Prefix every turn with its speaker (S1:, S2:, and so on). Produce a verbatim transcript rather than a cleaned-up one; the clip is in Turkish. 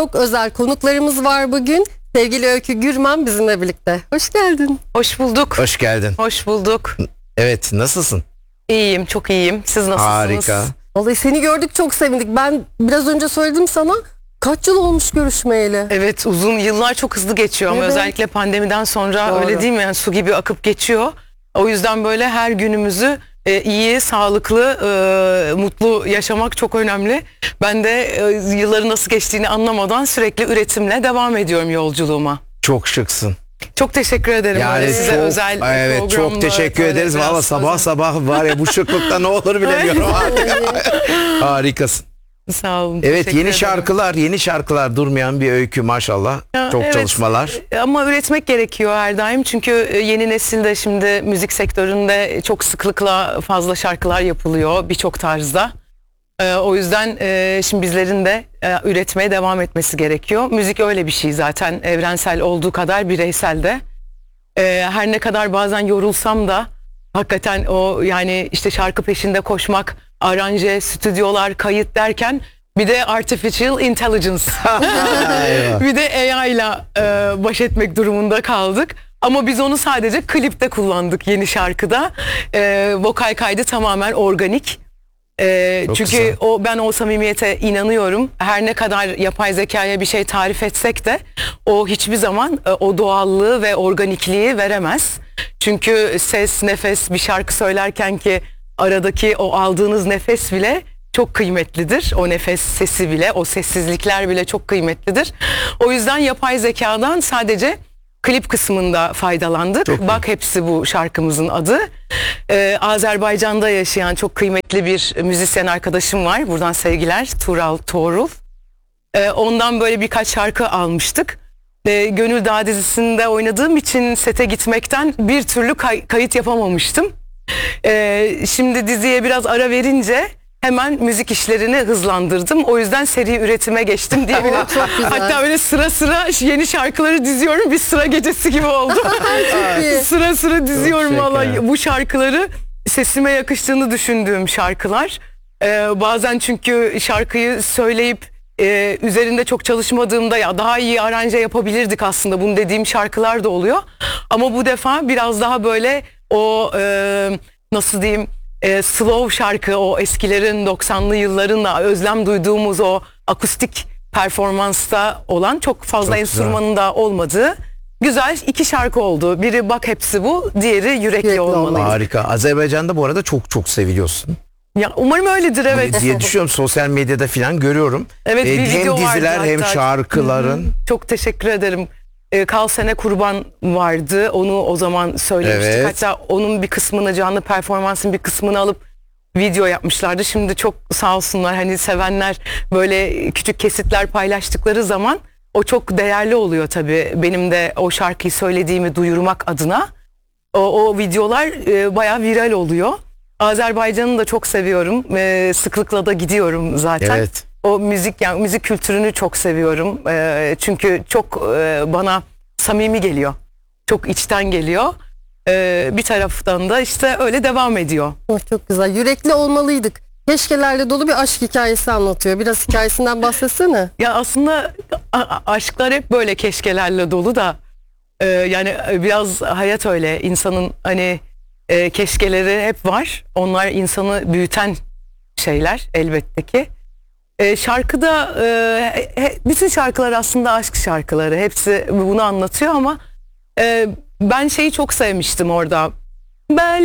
S1: Çok özel konuklarımız var bugün. Sevgili Öykü Gürman bizimle birlikte. Hoş geldin.
S2: Hoş bulduk.
S3: Hoş geldin.
S2: Hoş bulduk.
S3: Evet, nasılsın?
S2: İyiyim, çok iyiyim. Siz nasılsınız?
S3: Harika.
S1: Vallahi seni gördük, çok sevindik. Ben biraz önce söyledim sana, kaç yıl olmuş görüşmeyeli.
S2: Evet, uzun yıllar çok hızlı geçiyor ama
S1: Evet.
S2: özellikle pandemiden sonra
S1: Doğru.
S2: öyle değil mi? Yani su gibi akıp geçiyor. O yüzden böyle her günümüzü e, iyi, sağlıklı, e, mutlu yaşamak çok önemli. Ben de e, yılların nasıl geçtiğini anlamadan sürekli üretimle devam ediyorum yolculuğuma.
S3: Çok şıksın.
S2: Çok teşekkür ederim.
S3: Yani
S2: Öyle size
S3: çok,
S2: özel
S3: evet,
S2: programda
S3: çok teşekkür
S2: böyle
S3: ederiz.
S2: biraz
S3: Valla sabah
S2: özel-
S3: sabah var ya, bu şıklıkta ne olur bilemiyorum. Harikasın.
S2: Sağ olun.
S3: Evet,
S2: teşekkür
S3: yeni
S2: ederim.
S3: şarkılar, yeni şarkılar durmayan bir öykü maşallah.
S2: Ya,
S3: Çok
S2: evet.
S3: çalışmalar.
S2: Ama üretmek gerekiyor her daim. Çünkü yeni nesilde şimdi müzik sektöründe çok sıklıkla fazla şarkılar yapılıyor birçok tarzda. Ee, o yüzden e, şimdi bizlerin de e, üretmeye devam etmesi gerekiyor. Müzik öyle bir şey zaten, evrensel olduğu kadar bireysel de. Ee, her ne kadar bazen yorulsam da hakikaten o, yani işte şarkı peşinde koşmak, aranje, stüdyolar, kayıt derken bir de artificial intelligence, bir de A I ile e, baş etmek durumunda kaldık. Ama biz onu sadece klipte kullandık, yeni şarkıda. E, vokal kaydı tamamen organik. E,
S3: Çok
S2: çünkü
S3: güzel.
S2: o ben o samimiyete inanıyorum. Her ne kadar yapay zekaya bir şey tarif etsek de o hiçbir zaman e, o doğallığı ve organikliği veremez. Çünkü ses, nefes, bir şarkı söylerken ki aradaki o aldığınız nefes bile çok kıymetlidir. O nefes sesi bile, o sessizlikler bile çok kıymetlidir. O yüzden yapay zekadan sadece klip kısmında faydalandık.
S3: Çok iyi.
S2: Bak Hepsi bu şarkımızın adı. Ee, Azerbaycan'da yaşayan çok kıymetli bir müzisyen arkadaşım var. Buradan sevgiler, Tural Tuğrul. Ee, ondan böyle birkaç şarkı almıştık. Ee, Gönül Dağı dizisinde oynadığım için sete gitmekten bir türlü kay- kayıt yapamamıştım. Ee, şimdi diziye biraz ara verince hemen müzik işlerini hızlandırdım. O yüzden seri üretime geçtim diyebilirim.
S1: Oo, çok güzel.
S2: Hatta öyle sıra sıra yeni şarkıları diziyorum. Bir sıra gecesi gibi oldu.
S1: iyi.
S2: Sıra sıra diziyorum
S3: şeker.
S2: vallahi bu şarkıları. Sesime yakıştığını düşündüğüm şarkılar. Ee, bazen çünkü şarkıyı söyleyip e, üzerinde çok çalışmadığımda ya daha iyi aranje yapabilirdik aslında, bunu dediğim şarkılar da oluyor. Ama bu defa biraz daha böyle o e, nasıl diyeyim, e, slow şarkı, o eskilerin doksanlı yılların özlem duyduğumuz o akustik performansta olan, çok fazla
S3: Çok
S2: enstrümanın da olmadığı güzel iki şarkı oldu. Biri Bak Hepsi Bu, diğeri Yürekli,
S1: Yürekli
S2: Olmalı.
S1: Olmalı.
S3: Harika. Azerbaycan'da bu arada çok çok seviliyorsun.
S2: Ya umarım öyledir, evet.
S3: Diye düşünüyorum, sosyal medyada falan görüyorum.
S2: Evet, bir
S3: Ee, hem
S2: video vardı
S3: diziler hem
S2: hatta.
S3: şarkıların.
S2: Çok teşekkür ederim. Ee, Kal Sene Kurban vardı. Onu o zaman söylemiştik.
S3: Evet.
S2: Hatta onun bir kısmını, canlı performansın bir kısmını alıp video yapmışlardı. Şimdi çok sağ olsunlar, hani sevenler böyle küçük kesitler paylaştıkları zaman o çok değerli oluyor tabii. Benim de o şarkıyı söylediğimi duyurmak adına o, o videolar e, bayağı viral oluyor. Azerbaycan'ı da çok seviyorum. E, sıklıkla da gidiyorum zaten.
S3: Evet.
S2: O müzik, yani müzik kültürünü çok seviyorum. E, çünkü çok e, bana samimi geliyor. Çok içten geliyor. E, bir taraftan da işte öyle devam ediyor.
S1: Oh, çok güzel. Yürekli olmalıydık. Keşkelerle dolu bir aşk hikayesi anlatıyor. Biraz hikayesinden bahsetsene.
S2: Ya aslında a- a- aşklar hep böyle keşkelerle dolu da e, yani biraz hayat öyle. İnsanın hani e, keşkeleri hep var. Onlar insanı büyüten şeyler elbette ki. E, şarkıda e, he- bütün şarkılar aslında aşk şarkıları. Hepsi bunu anlatıyor ama e, ben şeyi çok sevmiştim orada. Ben